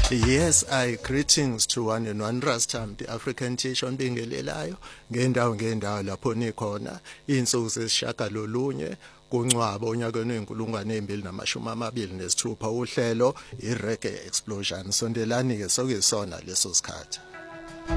Yes, greetings to one and one Rastam, the African Teacher onibingelelayo ngendawo lapho nikhona insuku zesishagalolunye kuNcwaba onyakeni we-2026 uhlelo iReggae Explosion sondelani ke sokuyisona leso sikhathi.